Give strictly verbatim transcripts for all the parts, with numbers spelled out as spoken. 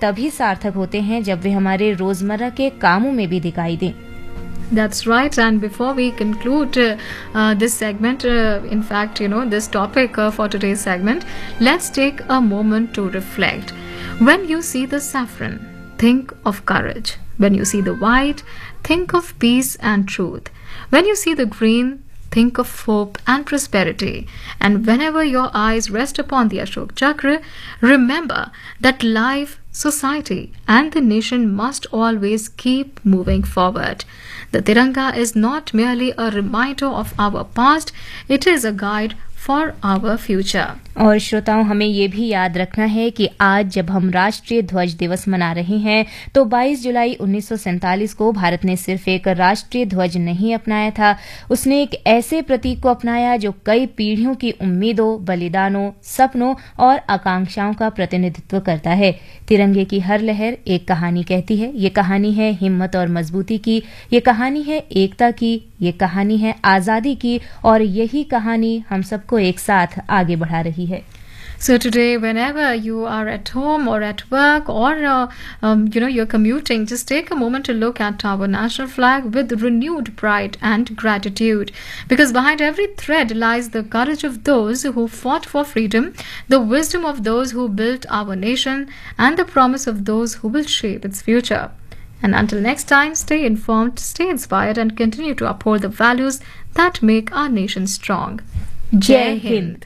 तभी सार्थक होते हैं जब वे हमारे रोजमर्रा के कामों में भी दिखाई दें। That's right. And before we conclude uh, uh, this segment, uh, in fact, you know, this topic uh, for today's segment, let's take a moment to reflect. When you see the saffron, think of courage. When you see the white, think of peace and truth. When you see the green, think of hope and prosperity. And whenever your eyes rest upon the Ashok Chakra, remember that life, society, and the nation must always keep moving forward. The Tiranga is not merely a reminder of our past, it is a guide for our future. और श्रोताओं, हमें ये भी याद रखना है कि आज जब हम राष्ट्रीय ध्वज दिवस मना रहे हैं तो बाईस जुलाई उन्नीस सौ सैंतालीस को भारत ने सिर्फ एक राष्ट्रीय ध्वज नहीं अपनाया था, उसने एक ऐसे प्रतीक को अपनाया जो कई पीढ़ियों की उम्मीदों, बलिदानों, सपनों और आकांक्षाओं का प्रतिनिधित्व करता है। तिरंगे की हर लहर एक कहानी कहती है। ये कहानी है हिम्मत और मजबूती की, ये कहानी है एकता की, ये कहानी है आजादी की, और यही कहानी हम सबको एक साथ आगे बढ़ा रही है। So today, whenever you are at home or at work or uh, um, you know you're commuting, just take a moment to look at our national flag with renewed pride and gratitude, because behind every thread lies the courage of those who fought for freedom, the wisdom of those who built our nation, and the promise of those who will shape its future. And until next time, stay informed, stay inspired, and continue to uphold the values that make our nation strong. Jai Hind.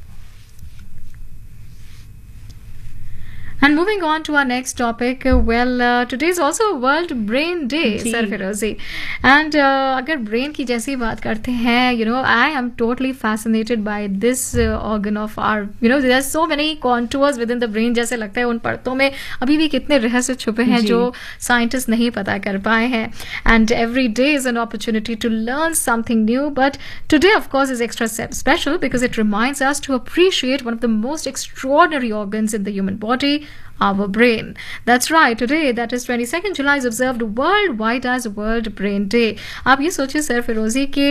And moving on to our next topic, uh, well, uh, today is also World Brain Day, Sir Firozi. And uh, अगर brain की जैसी बात करते हैं, you know, I am totally fascinated by this uh, organ of our, you know, there are so many contours within the brain. जैसे लगता है उन परतों में अभी भी कितने रहस्य छुपे हैं जो scientists नहीं पता कर पाए हैं. And every day is an opportunity to learn something new. But today, of course, is extra special because it reminds us to appreciate one of the most extraordinary organs in the human body, our brain. That's right. Today, that is twenty-second July, is observed worldwide as World Brain Day. आप ये सोचिए sir फिरोजी कि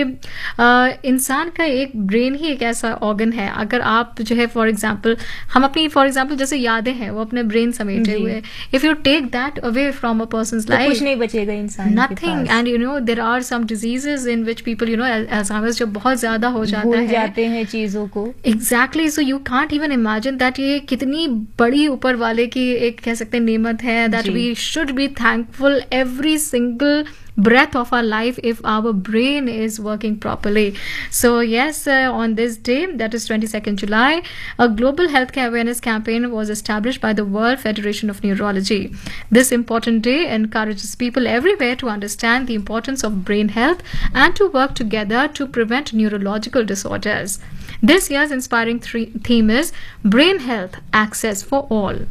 इंसान का एक brain ही एक ऐसा ऑर्गन है. अगर आप जो है फॉर एग्जांपल हम अपनी फॉर एग्जांपल जैसे यादें हैं वो अपने ब्रेन समेटे हुए, if you take that away from a persons life, कुछ नहीं बचेगा इंसान, nothing. And you know there are some diseases in which people you know Alzheimer's जो बहुत ज्यादा हो जाता भूल है, जाते हैं चीजों को. Exactly. So you can't even imagine that ये कितनी बड़ी ऊपर वाले की एक कह सकते हैं नेमत है, that we should be thankful every single breath of our life if our brain is working properly. So yes, uh, on this day, that is twenty-second July, a global healthcare awareness campaign was established by the World Federation of Neurology. This important day encourages people everywhere to understand the importance of brain health and to work together to prevent neurological disorders. This year's inspiring theme is Brain Health Access for All.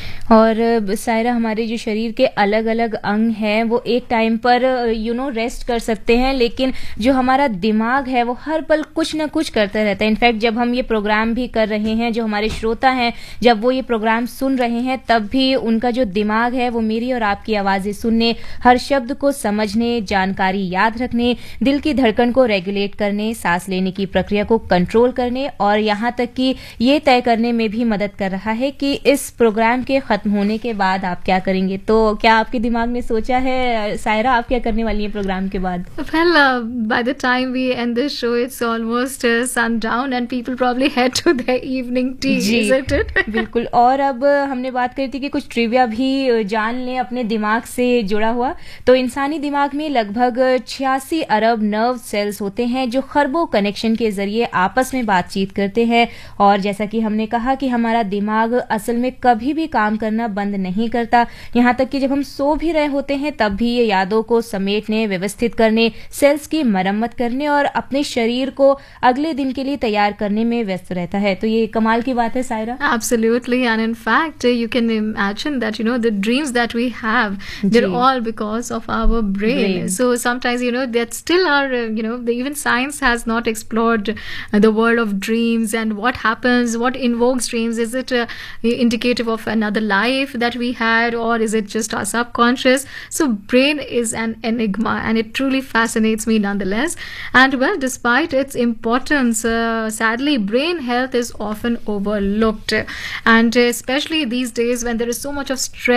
और सायरा, हमारे जो शरीर के अलग अलग अंग हैं वो एक टाइम पर यू नो रेस्ट कर सकते हैं, लेकिन जो हमारा दिमाग है वो हर पल कुछ ना कुछ करता रहता है. इनफैक्ट जब हम ये प्रोग्राम भी कर रहे हैं, जो हमारे श्रोता हैं जब वो ये प्रोग्राम सुन रहे हैं, तब भी उनका जो दिमाग है वो मेरी और आपकी आवाज़ें सुनने, हर शब्द को समझने, जानकारी याद रखने, दिल की धड़कन को रेगुलेट करने, सांस लेने की प्रक्रिया को कंट्रोल करने और यहाँ तक कि ये तय करने में भी मदद कर रहा है कि इस प्रोग्राम के खत्म होने के बाद आप क्या करेंगे. तो क्या आपके दिमाग ने सोचा है सायरा, आप क्या करने वाली हैं प्रोग्राम के बाद? Well, uh, by the time we end this show, it's almost uh, sundown and people probably head to their evening tea, isn't it? बिल्कुल. और अब हमने बात करी थी कि कुछ ट्रिविया भी जान लें अपने दिमाग से जुड़ा हुआ. तो इंसानी दिमाग में लगभग छियासी अरब नर्व सेल्स होते हैं जो खरबों कनेक्शन के जरिए आपस में बातचीत करते हैं. और जैसा कि हमने कहा कि हमारा दिमाग असल में कभी भी काम करना बंद नहीं करता, यहाँ तक कि जब हम सो भी रहे होते हैं तब भी ये यादों को समेटने, व्यवस्थित करने, सेल्स की मरम्मत करने और अपने शरीर को अगले दिन के लिए तैयार करने में व्यस्त रहता है. तो ये कमाल की बात है Saira. Absolutely. And in fact, you can imagine that, you know, the dreams that we have, they're all because of our brain. brain. So sometimes, you know, that still are, you know, the, even science has not explored the world of dreams and what happens, what invokes dreams. Is it uh, indicative of another life that we had, or is it just our subconscious? So brain is an enigma and it truly fascinates me nonetheless. And well, despite its importance, uh, sadly brain health is often overlooked, and especially these days when there is so much of stress